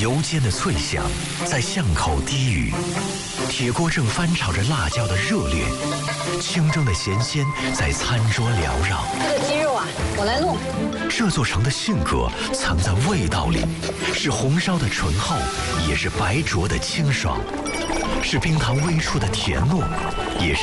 油煎的脆香在巷口低语，铁锅正翻炒着辣椒的热烈，清蒸的咸鲜在餐桌缭绕。 这个鸡肉啊，我来弄。 这座城的性格藏在味道里，是红烧的醇厚，也是白灼的清爽，是冰糖微出的甜糯，也是